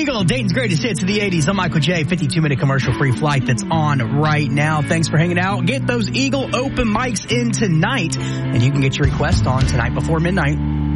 Eagle, Dayton's greatest hits of the 80s. I'm Michael J. 52-minute commercial-free flight that's on right now. Thanks for hanging out. Get those Eagle open mics in tonight, and you can get your request on tonight before midnight.